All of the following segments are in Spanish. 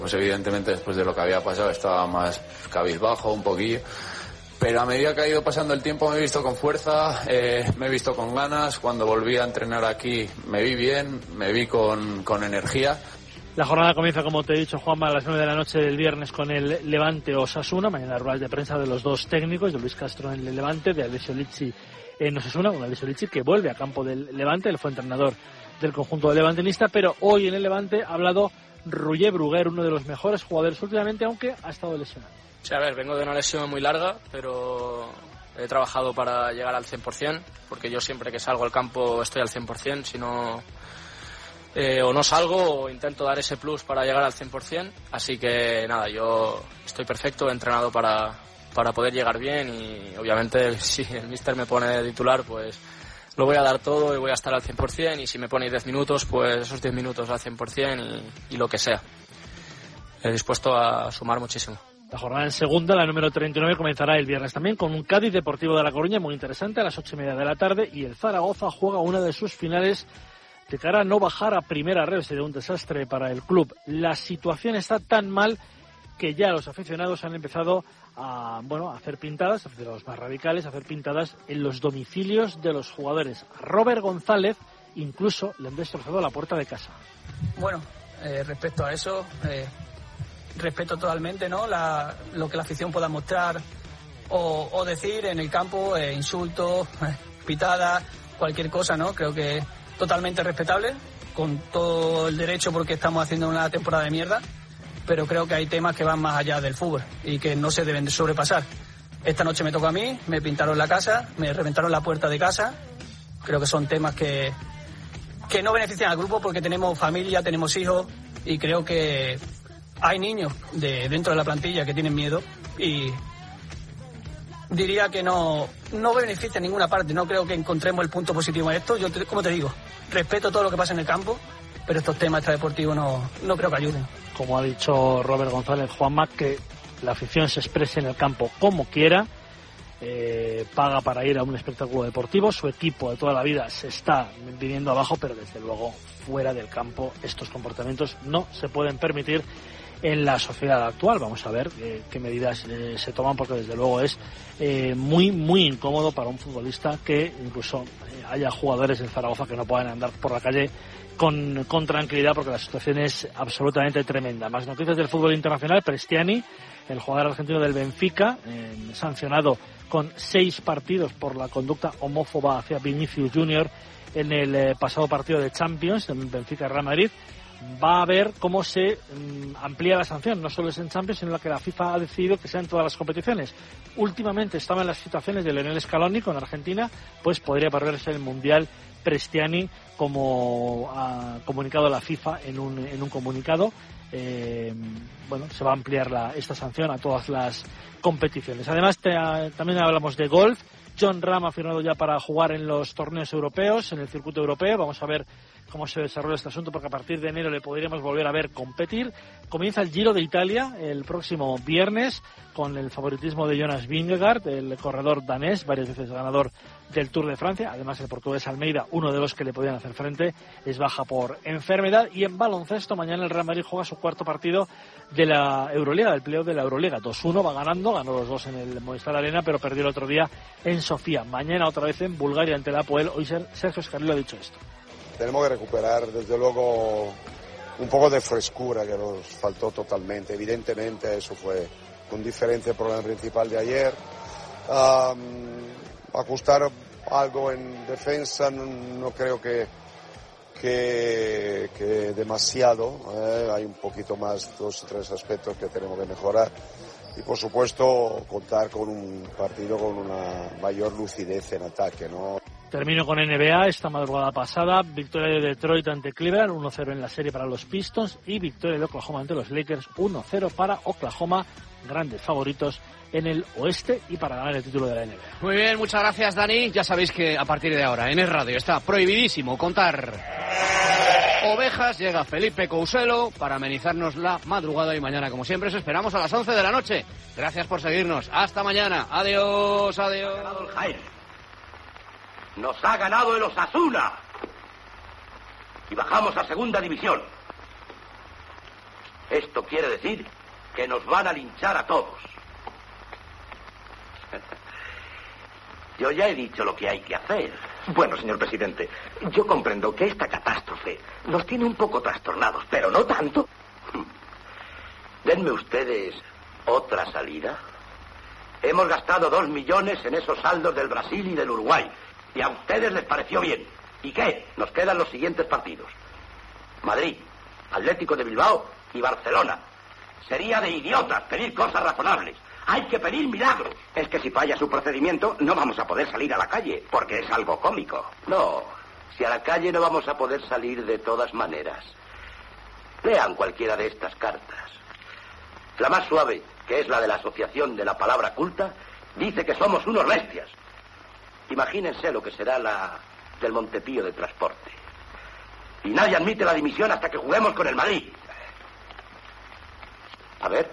Pues evidentemente después de lo que había pasado estaba más cabizbajo un poquillo, pero a medida que ha ido pasando el tiempo me he visto con fuerza, me he visto con ganas. Cuando volví a entrenar aquí me vi bien, me vi con energía. La jornada comienza, como te he dicho, Juanma, a las 9 de la noche del viernes con el Levante Osasuna. Mañana ruedas de prensa de los dos técnicos, de Luis Castro en el Levante, de Alessio Lizzi en Osasuna. Un Alessio Lizzi que vuelve a campo del Levante, él fue entrenador del conjunto levantinista, pero hoy en el Levante ha hablado Roger Bruguer, uno de los mejores jugadores últimamente, aunque ha estado lesionado. Sí, a ver, vengo de una lesión muy larga, pero he trabajado para llegar al 100%, porque yo siempre que salgo al campo estoy al 100%, si no... o no salgo o intento dar ese plus para llegar al 100%, así que nada, yo estoy perfecto, he entrenado para poder llegar bien y obviamente si el míster me pone de titular pues lo voy a dar todo y voy a estar al 100% y si me pone 10 minutos pues esos 10 minutos al 100% y lo que sea. He dispuesto a sumar muchísimo. La jornada en segunda, la número 39, comenzará el viernes también con un Cádiz Deportivo de La Coruña muy interesante a las 8:30 de la tarde y el Zaragoza juega una de sus finales de cara a no bajar a primera red. Sería un desastre para el club. La situación está tan mal que ya los aficionados han empezado a hacer pintadas, de los más radicales, a hacer pintadas en los domicilios de los jugadores. A Robert González incluso le han destrozado la puerta de casa. Bueno, respecto a eso, respeto totalmente, ¿no? Lo que la afición pueda mostrar o decir en el campo, insultos, pitadas, cualquier cosa, ¿no? Creo que totalmente respetable, con todo el derecho porque estamos haciendo una temporada de mierda, pero creo que hay temas que van más allá del fútbol y que no se deben de sobrepasar. Esta noche me tocó a mí, me pintaron la casa, me reventaron la puerta de casa. Creo que son temas que no benefician al grupo porque tenemos familia, tenemos hijos y creo que hay niños dentro de la plantilla que tienen miedo y diría que no beneficia en ninguna parte. No creo que encontremos el punto positivo en esto. Yo, como te digo, respeto todo lo que pasa en el campo, pero estos temas extradeportivos no creo que ayuden. Como ha dicho Robert González, Juanma, que la afición se exprese en el campo como quiera, paga para ir a un espectáculo deportivo, su equipo de toda la vida se está viniendo abajo, pero desde luego fuera del campo estos comportamientos no se pueden permitir en la sociedad actual. Vamos a ver qué medidas se toman, porque desde luego es muy, muy incómodo para un futbolista que incluso haya jugadores en Zaragoza que no puedan andar por la calle con tranquilidad, porque la situación es absolutamente tremenda. Más noticias del fútbol internacional. Prestiani, el jugador argentino del Benfica, sancionado con 6 partidos por la conducta homófoba hacia Vinicius Junior en el pasado partido de Champions, en Benfica-Real Madrid. Va a ver cómo se amplía la sanción, no solo es en Champions, sino que la FIFA ha decidido que sea en todas las competiciones. Últimamente estaba en las situaciones de Lionel Scaloni con Argentina, pues podría perderse el Mundial Prestiani, como ha comunicado la FIFA en un comunicado. Se va a ampliar esta sanción a todas las competiciones. Además, también hablamos de golf. Jon Rahm ha firmado ya para jugar en los torneos europeos, en el circuito europeo. Vamos a ver cómo se desarrolla este asunto, porque a partir de enero le podríamos volver a ver competir. Comienza el Giro de Italia el próximo viernes, con el favoritismo de Jonas Vingegaard, el corredor danés, varias veces ganador del Tour de Francia. Además, el portugués Almeida, uno de los que le podían hacer frente, es baja por enfermedad. Y en baloncesto, mañana el Real Madrid juega su cuarto partido de la Euroliga, del playoff de la Euroliga. 2-1, va ganando, ganó los dos en el Movistar Arena, pero perdió el otro día en Sofía. Mañana otra vez en Bulgaria ante la Apoel. Hoy Sergio Escarrillo ha dicho esto. Tenemos que recuperar, desde luego, un poco de frescura que nos faltó totalmente. Evidentemente, eso fue un diferente problema principal de ayer. Ajustar algo en defensa, no creo que demasiado. Hay un poquito más, 2 o 3 aspectos que tenemos que mejorar. Y, por supuesto, contar con un partido con una mayor lucidez en ataque, ¿no? Termino con NBA. Esta madrugada pasada, victoria de Detroit ante Cleveland, 1-0 en la serie para los Pistons, y victoria de Oklahoma ante los Lakers, 1-0 para Oklahoma, grandes favoritos en el oeste y para ganar el título de la NBA. Muy bien, muchas gracias, Dani. Ya sabéis que a partir de ahora en Es Radio está prohibidísimo contar ovejas. Llega Felipe Couselo para amenizarnos la madrugada y mañana, como siempre, os esperamos a las 11 de la noche. Gracias por seguirnos. Hasta mañana. Adiós, adiós. Nos ha ganado el Osasuna y bajamos a segunda división. Esto quiere decir que nos van a linchar a todos. Yo ya he dicho lo que hay que hacer. Bueno, señor presidente, yo comprendo que esta catástrofe nos tiene un poco trastornados, pero no tanto. Denme ustedes otra salida. Hemos gastado 2 millones en esos saldos del Brasil y del Uruguay. Y a ustedes les pareció bien. ¿Y qué? Nos quedan los siguientes partidos: Madrid, Atlético de Bilbao y Barcelona. Sería de idiotas pedir cosas razonables. Hay que pedir milagros. Es que si falla su procedimiento, no vamos a poder salir a la calle, porque es algo cómico. No, si a la calle no vamos a poder salir de todas maneras. Lean cualquiera de estas cartas. La más suave, que es la de la Asociación de la Palabra Culta, dice que somos unos bestias. Imagínense lo que será la del Montepío de Transporte. Y nadie admite la dimisión hasta que juguemos con el Madrid. A ver.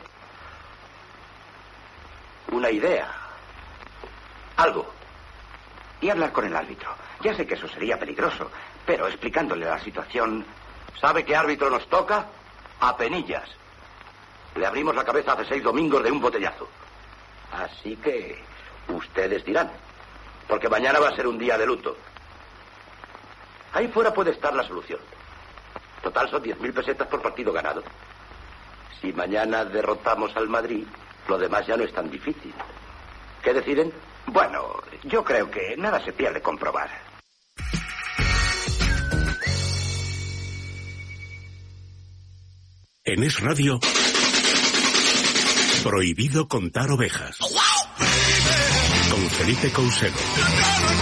Una idea. Algo. Y hablar con el árbitro. Ya sé que eso sería peligroso, pero explicándole la situación... ¿Sabe qué árbitro nos toca? A Penillas. Le abrimos la cabeza hace 6 domingos de un botellazo. Así que ustedes dirán, porque mañana va a ser un día de luto. Ahí fuera puede estar la solución. Total son 10.000 pesetas por partido ganado. Si mañana derrotamos al Madrid, lo demás ya no es tan difícil. ¿Qué deciden? Bueno, yo creo que nada se pierde con probar. En Es Radio, prohibido contar ovejas. Con Felipe Couselo.